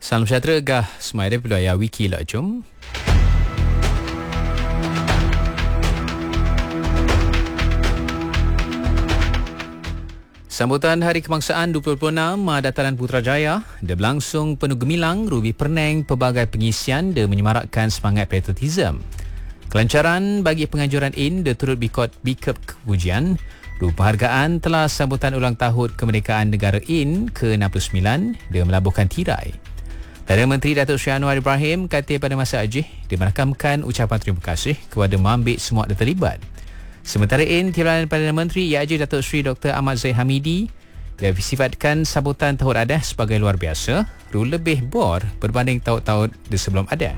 Salam sejahtera gah semua ada peluang ya wiki lah jom. Sambutan Hari Kebangsaan 2026 Dataran Putrajaya dia berlangsung penuh gemilang, rubi perneng pelbagai pengisian dia menyemarakkan semangat patriotism. Kelancaran bagi penganjuran IN dia turut bikep kepujian. Dua penghargaan telah sambutan ulang tahun kemerdekaan negara IN ke-69 dia melabuhkan tirai. Perdana Menteri Datuk Seri Anwar Ibrahim kata pada masa ajih dia merakamkan ucapan terima kasih kepada mambik semua yang terlibat. Sementara Timbalan Perdana Menteri IAJ Datuk Seri Dr. Ahmad Zahid Hamidi dia sifatkan sambutan tahun adah sebagai luar biasa, lebih bor berbanding tahun-tahun sebelum ada.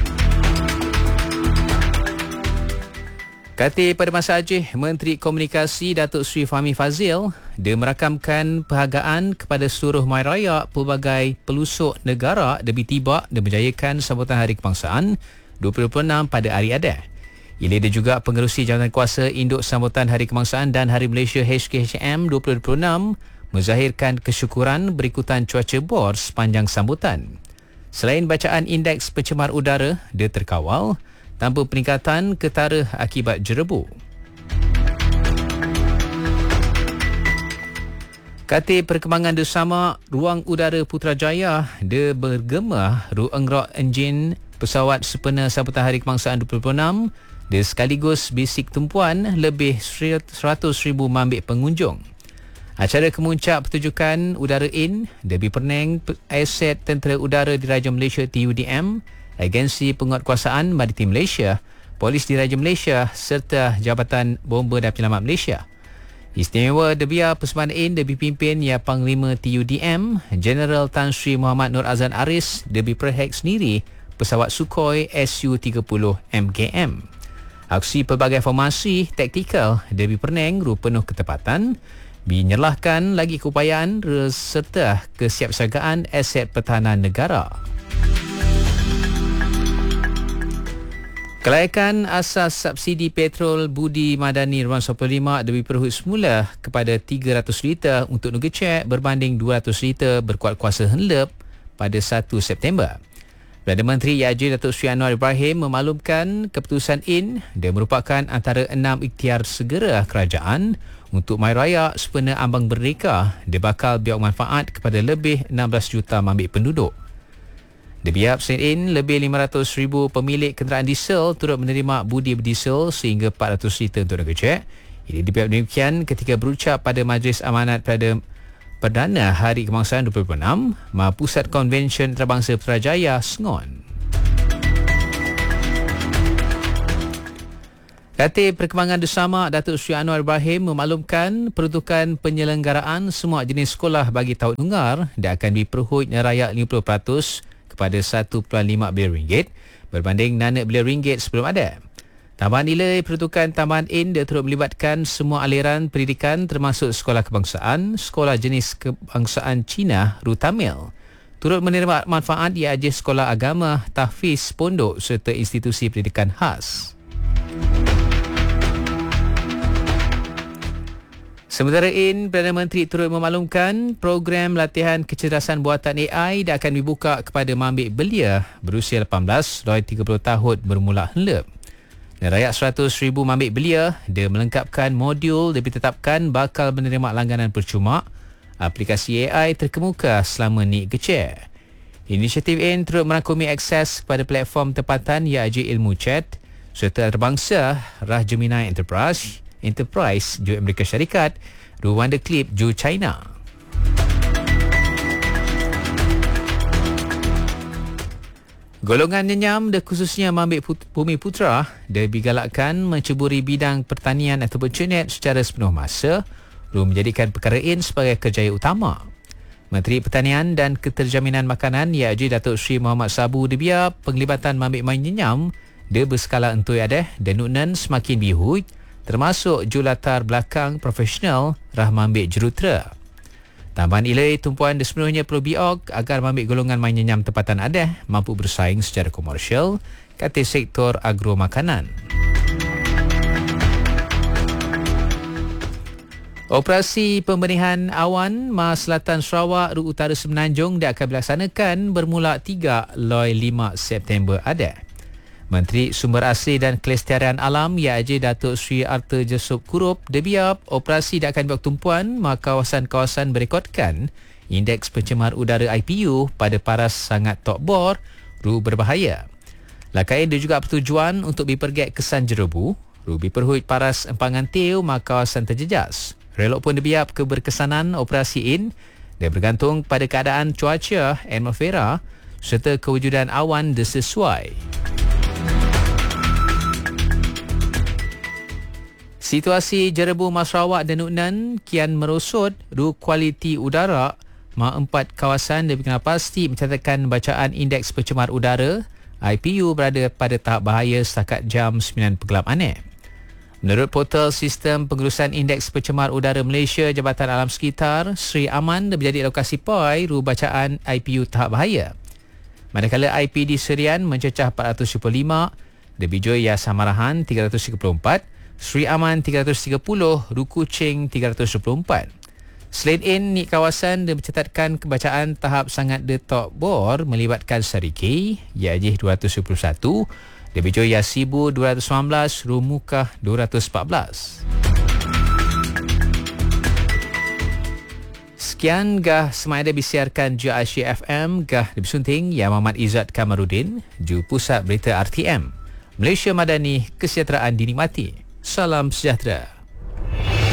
Kata pada masa ajih, Menteri Komunikasi Datuk Seri Fahmi Fazil dia merakamkan penghargaan kepada seluruh masyarakat pelbagai pelusuk negara demi tiba dan menjayakan sambutan Hari Kebangsaan 2026 pada hari adah. Ia dia juga pengerusi jawatan kuasa Induk Sambutan Hari Kebangsaan dan Hari Malaysia HKHM 2026 menzahirkan kesyukuran berikutan cuaca bor sepanjang sambutan. Selain bacaan indeks pencemar udara, dia terkawal tanpa peningkatan ketara akibat jerebu. Kata perkembangan bersama Ruang Udara Putrajaya, dia bergema ruang-rok enjin pesawat sempena sambutan Hari Kebangsaan 2026 dia sekaligus bisik tumpuan lebih 100,000 mambik pengunjung. Acara kemuncak pertunjukan udara IN Debi Perneng Aset Tentera Udara Diraja Malaysia TUDM, Agensi Penguatkuasaan Maritim Malaysia, Polis Diraja Malaysia serta Jabatan Bomba dan Penyelamat Malaysia. Istimewa Debiar Persembahan IN Debi pimpin Ya Panglima TUDM General Tan Sri Muhammad Nur Azlan Aris Debi Perhek sendiri pesawat Sukhoi Su-30 MKM. Aksi pelbagai formasi taktikal Debi Perneng penuh ketepatan, menyerlahkan lagi keupayaan serta kesiapsiagaan aset pertahanan negara. Kelaikan asas subsidi petrol Budi Madani Ruang 95 Debi Perhut semula kepada 300 liter untuk negecek berbanding 200 liter berkuat kuasa henlep pada 1 September. Perdana Menteri IAJ Datuk Seri Anwar Ibrahim memaklumkan keputusan IN dia merupakan antara 6 ikhtiar segera kerajaan untuk masyarakat sempena ambang merdeka dia bakal biak manfaat kepada lebih 16 juta mambik penduduk. Debiar Persen IN lebih 500,000 pemilik kenderaan diesel turut menerima budi berdiesel sehingga 400 liter untuk negecek. Ini dibiak demikian ketika berucap pada Majlis Amanat Perdana Hari Kebangsaan 2026 Pusat Konvensyen Antarabangsa Putrajaya Sengon. Kata perkembangan bersama Datuk Seri Anwar Ibrahim memaklumkan peruntukan penyelenggaraan semua jenis sekolah bagi tahun tunggal dia akan diperhut rakyat 50% kepada 1.5 bilion ringgit berbanding RM6 bilion sebelum ada. Tambahan nilai peruntukan tambahan IN dia turut melibatkan semua aliran pendidikan termasuk sekolah kebangsaan, sekolah jenis kebangsaan Cina, Rutamil. Turut menerima manfaat IAJ sekolah agama, tahfiz, pondok serta institusi pendidikan khas. Sementara IN, Perdana Menteri turut memaklumkan program latihan kecerdasan buatan AI dia akan dibuka kepada mambik belia berusia 18 dan 30 tahun bermula henlep. Dan rakyat 100,000 mambik belia dia melengkapkan modul dia ditetapkan bakal menerima langganan percuma aplikasi AI terkemuka selama ni gecek. Inisiatif IN turut merangkumi akses kepada platform tempatan IAJ Ilmu Chat serta antarabangsa Rah Gemini Enterprise Ju Amerika Syarikat, Rwanda Clip Ju China. Golongan nyenyam dan khususnya mambik Bumi Putra dia digalakkan menceburi bidang pertanian atau bercenet secara sepenuh masa lalu menjadikan perkara IN sebagai kerjaya utama. Menteri Pertanian dan Keterjaminan Makanan IAJ Datuk Seri Muhammad Sabu debiar penglibatan mambik main nyenyam dia berskala entui adah dan nuknan semakin bihut termasuk julatar belakang profesional rah mambik jurutera. Tambahan nilai tumpuan sepenuhnya perlu biok agar mambik golongan main nyenyam tempatan adah mampu bersaing secara komersial kata sektor agro makanan. Operasi pembenihan awan Mas Selatan Sarawak Ru Utara Semenanjung dia akan dilaksanakan bermula 3 hingga 5 September ada. Menteri Sumber Asli dan Kelestarian Alam IAJ Datuk Seri Arta Jessup Kurup debiap operasi dia akan buat tumpuan maka kawasan-kawasan berekodkan indeks pencemar udara IPU pada paras sangat tok bor Ru berbahaya. Lakai dia juga pertujuan untuk dipergek kesan jerebu Ru diperhut paras empangan tiu maka kawasan terjejas. Relok pun dibiap keberkesanan operasi in dia bergantung pada keadaan cuaca atmosfera serta kewujudan awan sesuai. Situasi jerebu Sarawak dan Nunan kian merosot Ru kualiti udara ma 4 kawasan dikenal pasti mencatatkan bacaan indeks pencemar udara IPU berada pada tahap bahaya setakat jam 9 pagi malam. Menurut portal Sistem Pengurusan Indeks Pencemar Udara Malaysia Jabatan Alam Sekitar, Sri Aman menjadi lokasi POI Ru bacaan IPU tahap bahaya. Manakala IPD Serian mencecah 425, Debijoy Yas Samarahan 334, Sri Aman 330, Ru Kuching 324. Selain ini, kawasan mencatatkan kebacaan tahap sangat detok bor melibatkan Sariki, IAJ 221, Debijoy Yasibu 219, Rumukah 214. Sekian gah semasa disiarkan Ju Asia FM gah disunting yang Muhammad Izzat Kamarudin, Ju Pusat Berita RTM. Malaysia Madani, kesejahteraan dinikmati. Salam sejahtera.